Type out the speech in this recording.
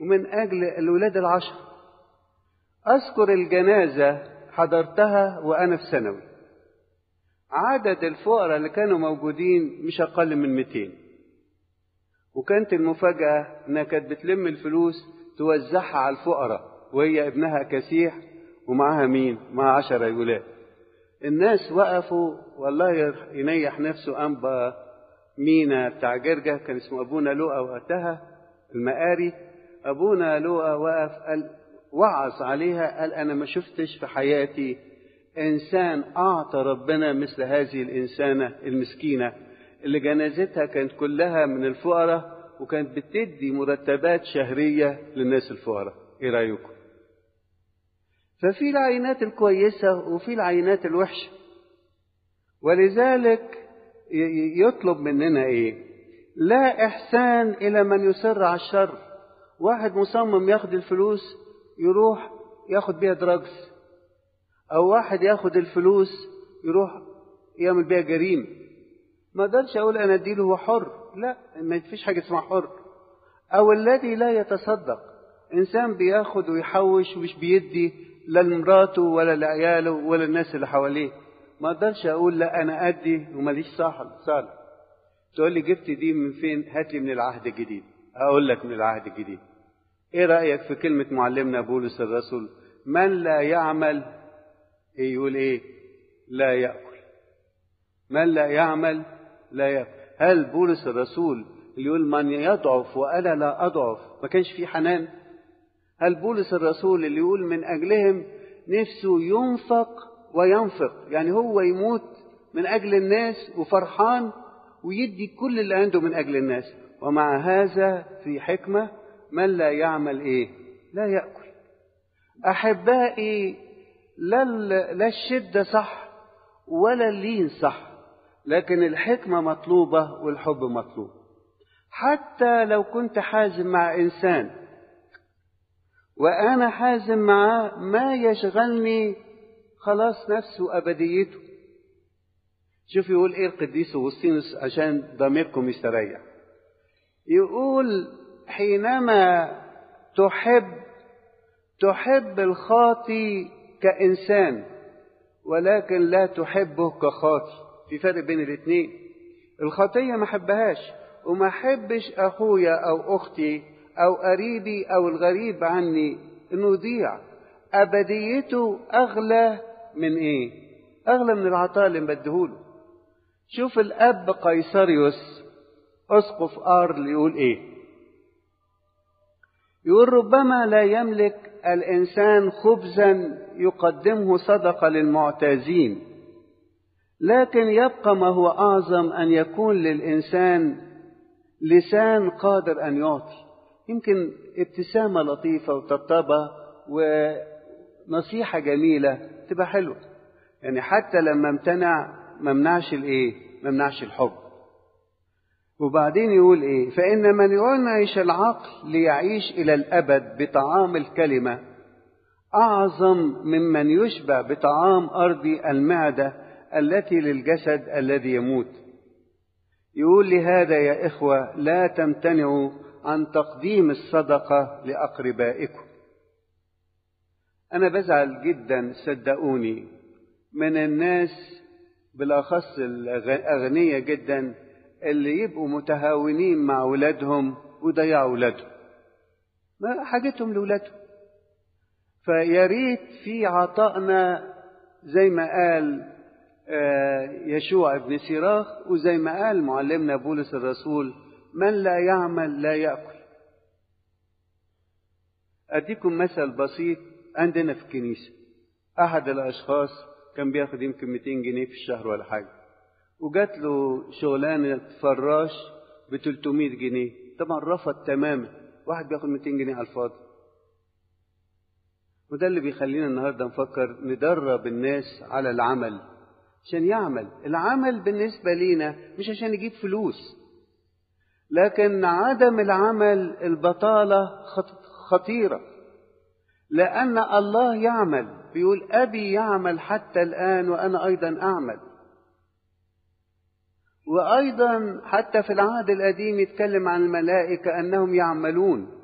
ومن أجل الولاد 10. أذكر الجنازة حضرتها وأنا في ثانوي، عدد الفقراء اللي كانوا موجودين مش أقل من 200. وكانت المفاجأة إنها كانت بتلم الفلوس توزعها على الفقراء، وهي ابنها كسيح ومعها مين؟ معها 10 ولاد. الناس وقفوا، والله ينيح نفسه أنبا مينا بتاع جرجة، كان اسمه أبونا لؤى وقتها المقاري. أبونا لؤى وقف قال وعظ عليها، قال أنا ما شفتش في حياتي إنسان أعطى ربنا مثل هذه الإنسانة المسكينة اللي جنازتها كانت كلها من الفقراء، وكانت بتدي مرتبات شهرية للناس الفقراء. إيه رأيكم؟ ففي العينات الكويسة وفي العينات الوحشة، ولذلك يطلب مننا إيه؟ لا إحسان إلى من يصر على الشر. واحد مصمم ياخد الفلوس يروح ياخد بيها دراجز، أو واحد ياخد الفلوس يروح يعمل بيها جريمة. ما اقدرش أقول أنا أديله هو حر، لا، ما فيش حاجة اسمها حر. أو الذي لا يتصدق، إنسان بياخد ويحوش ومش بيدي لا لمراته ولا لعياله ولا الناس اللي حواليه. ما اقدرش أقول لا أنا أدي وماليش صالح. تقول لي جبت دي من فين؟ هات لي من العهد الجديد. أقول لك من العهد الجديد. إيه رأيك في كلمة معلمنا بولس الرسول؟ من لا يعمل يقول إيه؟ لا يأكل. من لا يعمل لا يأكل. هل بولس الرسول اللي يقول من يضعف وأنا لا أضعف ما كانش فيه حنان؟ هل بولس الرسول اللي يقول من أجلهم نفسه ينفق وينفق، يعني هو يموت من أجل الناس وفرحان ويدي كل اللي عنده من أجل الناس، ومع هذا في حكمة من لا يعمل إيه؟ لا يأكل. أحبائي، لا الشدة صح ولا اللين صح، لكن الحكمة مطلوبة والحب مطلوب. حتى لو كنت حازم مع إنسان وأنا حازم معاه، ما يشغلني خلاص نفسه وأبديته. شوف يقول إيه القديس أغسطينوس عشان ضميركم يستريح. يقول حينما تحب الخاطي كإنسان ولكن لا تحبه كخاطي. في فرق بين الاثنين. الخطية ما حبهاش، وما حبش أخويا أو أختي أو قريبي أو الغريب عني إنه يضيع. أبديته أغلى من إيه؟ أغلى من العطاء اللي بديهوله. شوف الأب قيصريوس أسقف آرل يقول إيه؟ يقول ربما لا يملك الإنسان خبزا يقدمه صدقة للمعتازين، لكن يبقى ما هو أعظم أن يكون للإنسان لسان قادر أن يعطي. يمكن ابتسامة لطيفة وطبطبة ونصيحة جميلة تبقى حلوة. يعني حتى لما ممنعش الإيه؟ ممنعش الحب. وبعدين يقول إيه؟ فإن من ينعش العقل ليعيش إلى الأبد بطعام الكلمة أعظم ممن يشبع بطعام أرضي المعدة التي للجسد الذي يموت. يقول لهذا يا إخوة لا تمتنعوا عن تقديم الصدقة لأقربائكم. أنا بزعل جدا صدقوني من الناس بالأخص الأغنياء جدا اللي يبقوا متهاونين مع أولادهم ويضيعوا أولادهم، ما حاجتهم لأولادهم. فياريت في عطائنا زي ما قال يشوع ابن سيراخ، وزي ما قال معلمنا بولس الرسول من لا يعمل لا يأكل. أديكم مثل بسيط. عندنا في الكنيسة أحد الأشخاص كان بياخد يمكن 200 جنيه في الشهر ولا حاجة، وجات له شغلانة فراش ب 300 جنيه. طبعا رفض تماما. واحد بياخد 200 جنيه على الفاضي. وده اللي بيخلينا النهاردة نفكر ندرب الناس على العمل عشان يعمل. العمل بالنسبة لينا مش عشان يجيب فلوس، لكن عدم العمل البطالة خطيرة، لأن الله يعمل. بيقول أبي يعمل حتى الآن وأنا أيضا أعمل. وأيضا حتى في العهد القديم يتكلم عن الملائكة أنهم يعملون.